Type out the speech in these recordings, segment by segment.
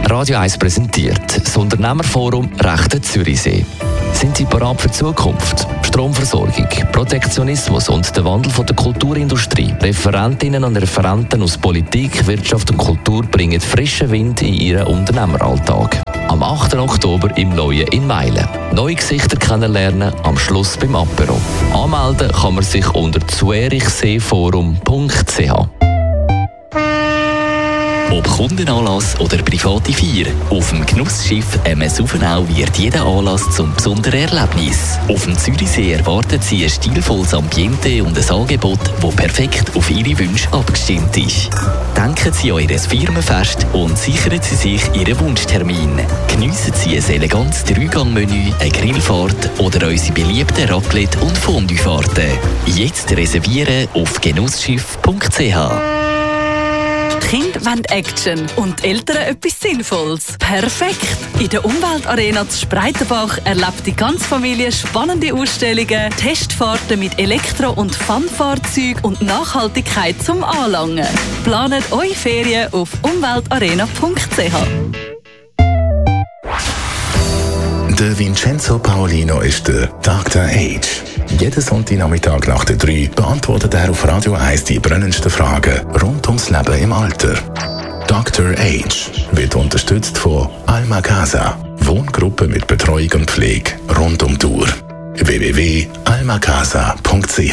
Radio 1 präsentiert das Unternehmerforum Rechte Zürichsee. Sind Sie bereit für die Zukunft? Stromversorgung, Protektionismus und der Wandel von der Kulturindustrie. Referentinnen und Referenten aus Politik, Wirtschaft und Kultur bringen frischen Wind in Ihren Unternehmeralltag. Am 8. Oktober im Neuen in Meilen. Neue Gesichter kennenlernen, am Schluss beim Apero. Anmelden kann man sich unter zürichseeforum.ch. Ob Kundenanlass oder private Feier, auf dem Genussschiff MS Uffenau wird jeder Anlass zum besonderen Erlebnis. Auf dem Zürichsee erwarten Sie ein stilvolles Ambiente und ein Angebot, das perfekt auf Ihre Wünsche abgestimmt ist. Denken Sie an Ihr Firmenfest und sichern Sie sich Ihren Wunschtermin. Geniessen Sie ein elegantes 3-Gang-Menü, eine Grillfahrt oder unsere beliebten Raclette- und Fondue-Fahrten. Jetzt reservieren auf genussschiff.ch. Die Kinder wollen Action und die Eltern etwas Sinnvolles. Perfekt! In der Umweltarena zu Spreitenbach erlebt die ganze Familie spannende Ausstellungen, Testfahrten mit Elektro- und Fun-Fahrzeugen und Nachhaltigkeit zum Anlangen. Planet eure Ferien auf umweltarena.ch. Der Vincenzo Paolino ist der Dr. H. Jeden Sonntagnachmittag nach der 3 beantwortet er auf Radio 1 die brennendsten Fragen rund ums Leben im Alter. Dr. H. wird unterstützt von Alma Casa, Wohngruppe mit Betreuung und Pflege rund um die Uhr. www.almacasa.ch.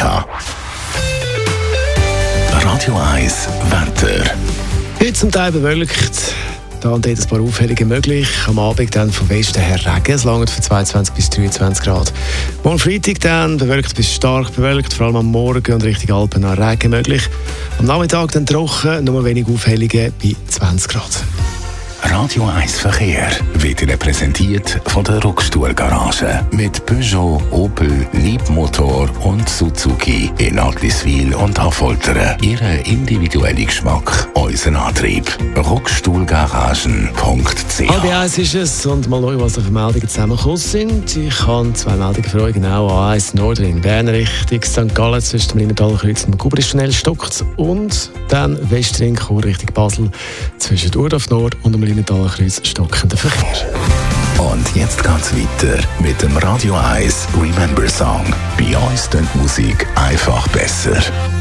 Radio 1 Wetter. Heute zum Teil bewölkt. Da und dort ein paar Aufhellungen möglich. Am Abend dann vom Westen her Regen. Es langt für 22 bis 23 Grad. Morgen Freitag dann bewölkt bis stark bewölkt. Vor allem am Morgen und Richtung Alpen noch Regen möglich. Am Nachmittag dann trocken, nur wenig Aufhellungen bei 20 Grad. Radio 1 Verkehr wird Ihnen präsentiert von der Rockstuhl-Garage. Mit Peugeot, Opel, Leapmotor und Suzuki in Agliswil und Affoltern. Ihren individuellen Geschmack, unseren Antrieb. Rockstuhlgaragen.ch. A1 ist es und mal schauen, was da für Meldungen zusammengekommen sind. Ich habe 2 Meldungen für euch. Genau, A1 Norden in Bern Richtung St. Gallen zwischen dem Limmentalkreuz und dem Gubrischtunnel stockt. Und dann Westring Richtung Basel zwischen Urdorf Nord und dem Limmentalkreuz stockender Verkehr. Und jetzt geht's weiter mit dem Radio 1 Remember Song. Bei uns klingt Musik einfach besser.